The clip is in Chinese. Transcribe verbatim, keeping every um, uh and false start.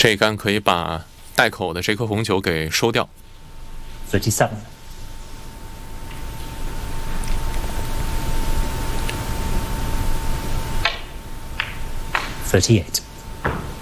这一杆可以把带口的这颗红球给收掉。 thirty-seven, thirty-eight.